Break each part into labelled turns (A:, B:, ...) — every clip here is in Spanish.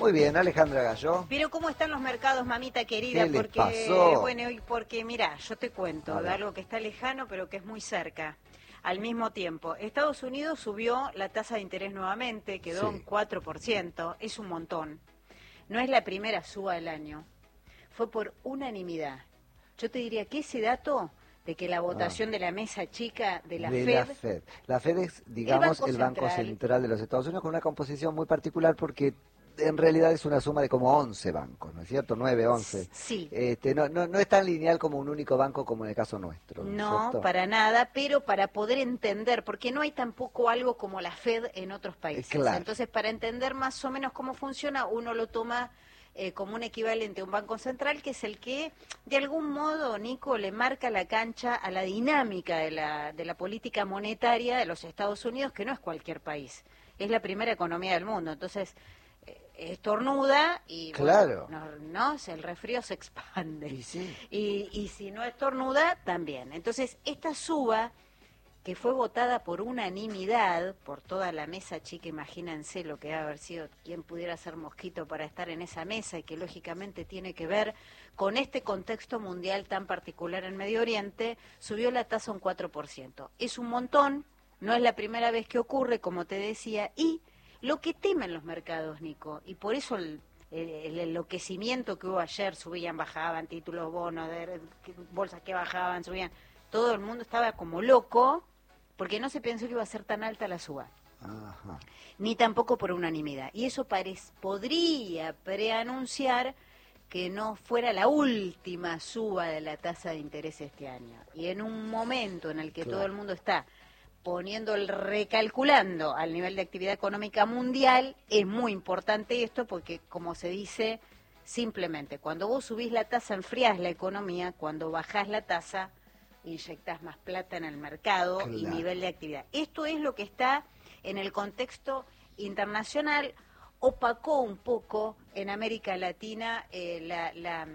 A: Muy bien, Alejandra Gallo.
B: Pero ¿cómo están los mercados, mamita querida?
A: ¿Qué les
B: Porque,
A: pasó?
B: bueno, porque mira, yo te cuento de algo que está lejano, pero que es muy cerca. Al mismo tiempo, Estados Unidos subió la tasa de interés nuevamente, quedó en 4%, es un montón. No es la primera suba del año, fue por unanimidad. Yo te diría que ese dato de que la votación de la mesa chica de la Fed...
A: La Fed es, digamos, el Banco Central de los Estados Unidos, con una composición muy particular porque en realidad es una suma de como 11 bancos, ¿no es cierto? 9, 11.
B: Sí.
A: No es tan lineal como un único banco como en el caso nuestro.
B: No, para nada, pero para poder entender, porque no hay tampoco algo como la Fed en otros países.
A: Claro.
B: Entonces, para entender más o menos cómo funciona, uno lo toma como un equivalente a un banco central, que es el que, de algún modo, Nico, le marca la cancha a la dinámica de la política monetaria de los Estados Unidos, que no es cualquier país, es la primera economía del mundo. Entonces, estornuda y
A: claro.
B: Bueno, el resfrío se expande.
A: Y, sí.
B: y si no estornuda, también. Entonces, esta suba, que fue votada por unanimidad, por toda la mesa chica, imagínense lo que debe haber sido quien pudiera ser mosquito para estar en esa mesa, y que lógicamente tiene que ver con este contexto mundial tan particular en Medio Oriente, subió la tasa un 4%. Es un montón, no es la primera vez que ocurre, como te decía, y lo que temen los mercados, Nico, y por eso el enloquecimiento que hubo ayer, subían, bajaban, títulos, bonos, bolsas que bajaban, subían, todo el mundo estaba como loco, porque no se pensó que iba a ser tan alta la suba.
A: Ajá.
B: Ni tampoco por unanimidad. Y eso podría preanunciar que no fuera la última suba de la tasa de interés este año. Y en un momento en el que todo el mundo está recalculando al nivel de actividad económica mundial, es muy importante esto porque, como se dice, simplemente cuando vos subís la tasa enfriás la economía, cuando bajás la tasa inyectás más plata en el mercado y nivel de actividad. Esto es lo que está en el contexto internacional. Opacó un poco en América Latina la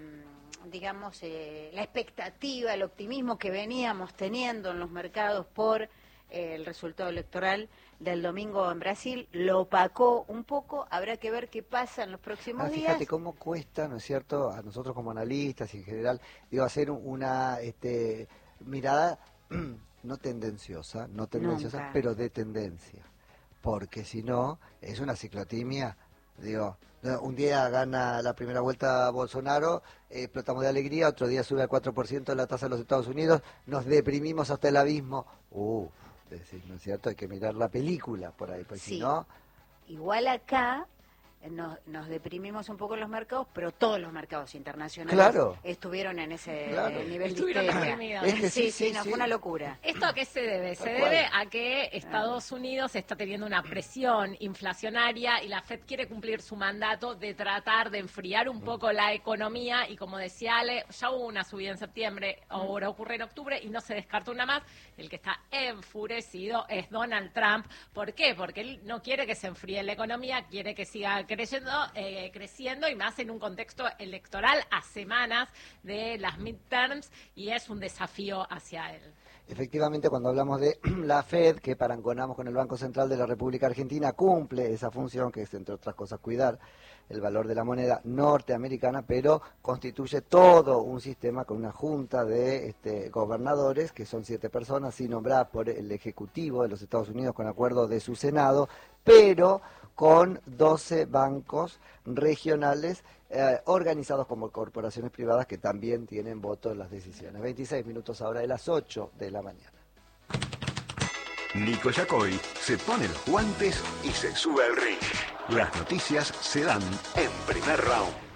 B: expectativa, el optimismo que veníamos teniendo en los mercados por el resultado electoral del domingo en Brasil, lo opacó un poco. Habrá que ver qué pasa en los próximos días.
A: Fíjate cómo cuesta, ¿no es cierto?, a nosotros como analistas y en general, hacer una mirada no tendenciosa,
B: Nunca.
A: pero de tendencia, porque si no, es una ciclotimia. Un día gana la primera vuelta Bolsonaro, explotamos de alegría, otro día sube al 4% la tasa de los Estados Unidos, nos deprimimos hasta el abismo. Decir, ¿no es cierto? Hay que mirar la película por ahí, porque si no...
B: Igual acá nos deprimimos un poco en los mercados, pero todos los mercados internacionales estuvieron en ese nivel de histeria. Fue una locura.
C: ¿Esto a qué se debe? Se debe a que Estados Unidos está teniendo una presión inflacionaria y la Fed quiere cumplir su mandato de tratar de enfriar un poco la economía, y como decía Ale, ya hubo una subida en septiembre, ahora ocurre en octubre y no se descarta una más. El que está enfurecido es Donald Trump. ¿Por qué? Porque él no quiere que se enfríe la economía, quiere que siga creciendo, y más en un contexto electoral a semanas de las midterms, y es un desafío hacia él.
A: Efectivamente, cuando hablamos de la Fed, que parangonamos con el Banco Central de la República Argentina, cumple esa función, que es, entre otras cosas, cuidar el valor de la moneda norteamericana, pero constituye todo un sistema con una junta de gobernadores, que son 7 personas, y nombradas por el Ejecutivo de los Estados Unidos con acuerdo de su Senado, pero con 12 bancos regionales organizados como corporaciones privadas que también tienen voto en las decisiones. 26 minutos ahora de las 8 de la mañana.
D: Nico Yacoy se pone los guantes y se sube al ring. Las noticias se dan en Primer Round.